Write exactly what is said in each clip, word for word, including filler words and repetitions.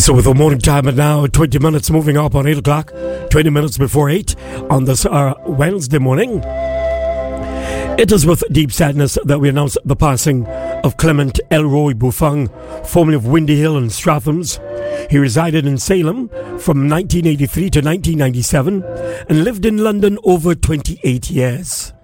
So with the morning time at now, twenty minutes moving up on eight o'clock, twenty minutes before eight on this uh, Wednesday morning. It is with deep sadness that we announce the passing of Clement Elroy Buffong, formerly of Windy Hill and Strathams. He resided in Salem from nineteen eighty-three to nineteen ninety-seven and lived in London over twenty-eight years.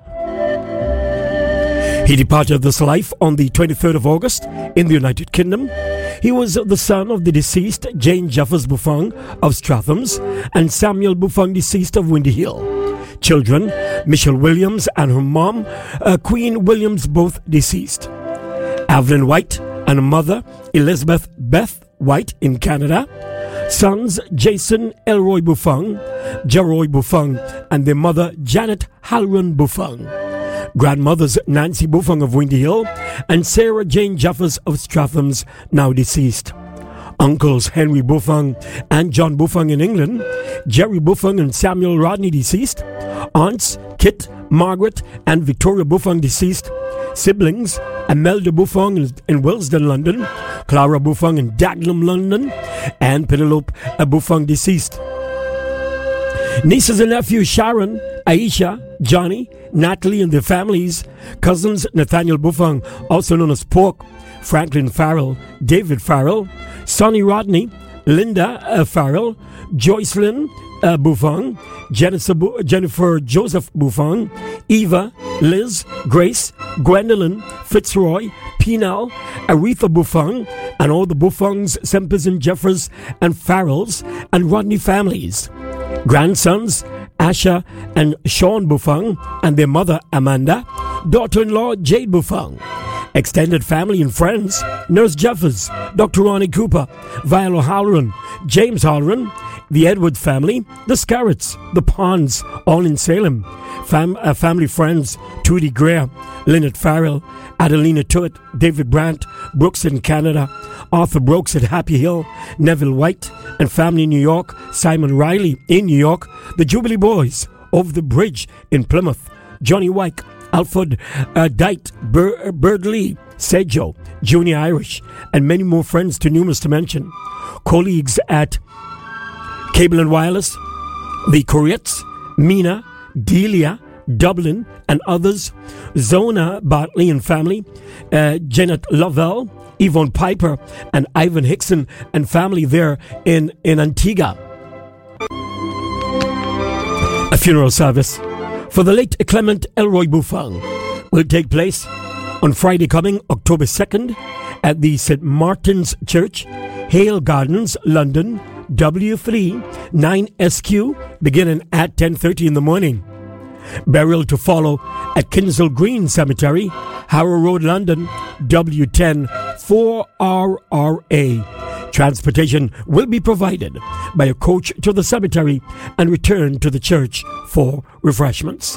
He departed this life on the twenty-third of August in the United Kingdom. He was the son of the deceased Jane Jeffers Buffong of Strathams and Samuel Buffong, deceased of Windy Hill. Children, Michelle Williams and her mom, uh, Queen Williams, both deceased. Evelyn White and her mother, Elizabeth Beth White in Canada. Sons, Jason Elroy Buffong, Jeroy Buffong, and their mother, Janet Halron Buffong. Grandmothers, Nancy Buffong of Windy Hill and Sarah Jane Jeffers of Strathams, now deceased. Uncles, Henry Buffong and John Buffong in England. Jerry Buffong and Samuel Rodney, deceased. Aunts, Kit, Margaret and Victoria Buffong, deceased. Siblings, Imelda Buffong in Willesden, London. Clara Buffong in Dagenham, London. And Penelope Buffong, deceased. Nieces and nephews, Sharon, Aisha, Johnny, Natalie and their families. Cousins, Nathaniel Buffong, also known as Pork, Franklin Farrell, David Farrell, Sonny Rodney, Linda uh, Farrell, Joycelyn uh, Buffong, Jennifer, Bu- Jennifer Joseph Buffong, Eva, Liz, Grace, Gwendolyn, Fitzroy, Pinal, Aretha Buffong, and all the Buffongs, Sempers and Jeffers and Farrells and Rodney families. Grandsons, Asha and Sean Buffong and their mother Amanda. Daughter-in-law, Jade Buffong. Extended family and friends, Nurse Jeffers, Doctor Ronnie Cooper, Viola Halloran, James Halloran, the Edward family, the Scarretts, the Ponds, all in Salem. Fam- uh, family friends, Tootie Greer, Lynette Farrell, Adelina Tuitt, David Brandt, Brooks in Canada, Arthur Brooks at Happy Hill, Neville White and family in New York, Simon Riley in New York, the Jubilee Boys, Over the Bridge in Plymouth, Johnny Wyke, Alfred uh, Dite, Bur- Bird Lee, Sejo, Junior Irish, and many more friends too numerous to mention. Colleagues at Cable and Wireless, the Coriettes, Mina, Delia, Dublin, and others. Zona Bartley and family, uh, Janet Lovell, Yvonne Piper, and Ivan Hickson and family there in, in Antigua. A funeral service for the late Clement Elroy Buffong will take place on Friday coming, October second, at the Saint Martin's Church, Hale Gardens, London, W three nine S Q, beginning at ten thirty in the morning. Burial to follow at Kinsale Green Cemetery, Harrow Road, London, W ten four R R A. Transportation will be provided by a coach to the cemetery and return to the church for refreshments.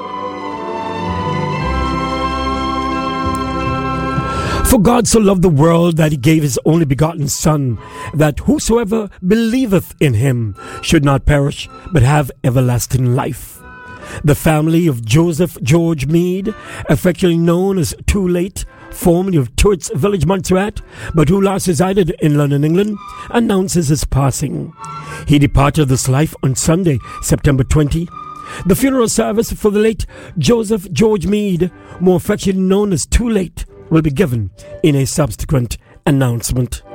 For God so loved the world that he gave his only begotten Son, that whosoever believeth in him should not perish, but have everlasting life. The family of Joseph George Meade, affectionately known as Too Late, formerly of Tuitt's Village, Montserrat, but who last resided in London, England, announces his passing. He departed this life on Sunday, September twentieth. The funeral service for the late Joseph George Meade, more affectionately known as Too Late, will be given in a subsequent announcement.